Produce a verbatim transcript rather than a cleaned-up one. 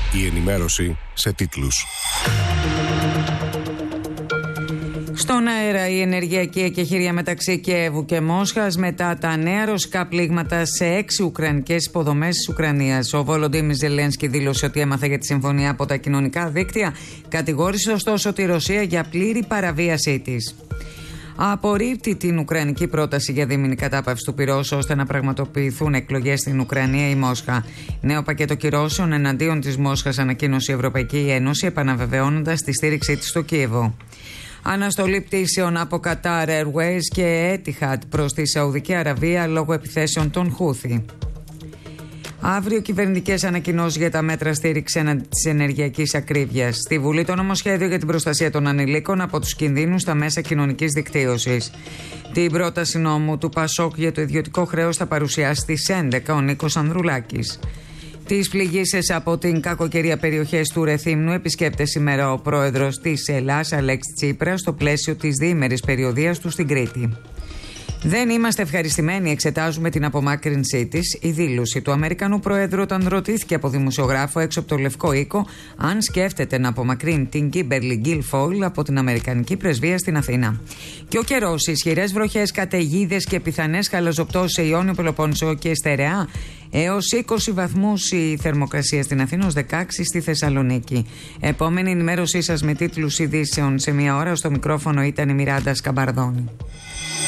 Η ενημέρωση σε τίτλους. Στον αέρα η ενεργειακή εκεχηρία μεταξύ Κιέβου και Μόσχας μετά τα νέα ρωσικά πλήγματα σε έξι ουκρανικές υποδομές της Ουκρανίας. Ο Βολοντίμιρ Ζελένσκι δήλωσε ότι έμαθε για τη συμφωνία από τα κοινωνικά δίκτυα, κατηγόρησε ωστόσο τη Ρωσία για πλήρη παραβίασή της. Απορρίπτει την ουκρανική πρόταση για δίμηνη κατάπαυση του πυρός ώστε να πραγματοποιηθούν εκλογές στην Ουκρανία ή Μόσχα. Νέο πακέτο κυρώσεων εναντίον της Μόσχας ανακοίνωσε η Ευρωπαϊκή Ένωση, επαναβεβαιώνοντας τη στήριξή της στο Κίεβο. Αναστολή πτήσεων από Qatar Airways και Etihad προς τη Σαουδική Αραβία λόγω επιθέσεων των Χούθι. Αύριο κυβερνητικές ανακοινώσεις για τα μέτρα στήριξη έναντι της ενεργειακής ακρίβειας. Στη Βουλή το νομοσχέδιο για την προστασία των ανηλίκων από τους κινδύνους στα μέσα κοινωνικής δικτύωσης. Την πρόταση νόμου του Πασόκ για το ιδιωτικό χρέος θα παρουσιάσει στις έντεκα ο Νίκος Ανδρουλάκης. Τις πληγήσεις από την κακοκαιρία περιοχές του Ρεθύμνου επισκέπτεται σήμερα ο πρόεδρος της Ελλάς, Αλέξης Τσίπρας, στο πλαίσιο της διήμερης περιοδείας του στην Κρήτη. Δεν είμαστε ευχαριστημένοι, εξετάζουμε την απομάκρυνσή της. Η δήλωση του Αμερικανού Προέδρου όταν ρωτήθηκε από δημοσιογράφο έξω από το Λευκό Οίκο αν σκέφτεται να απομακρύνει την Κίμπερλι Γκίλφοιλ από την Αμερικανική πρεσβεία στην Αθήνα. Και ο καιρός, ισχυρές βροχές, καταιγίδες και πιθανές χαλαζοπτώσεις σε Ιόνιο, Πελοπόννησο και Στερεά. Έως είκοσι βαθμούς η θερμοκρασία στην Αθήνα, ως δεκαέξι στη Θεσσαλονίκη. Επόμενη ενημέρωσή σας με τίτλους ειδήσεων σε μία ώρα. Στο μικρόφωνο ήταν η Μιράντα Σκαμπαρδόνη.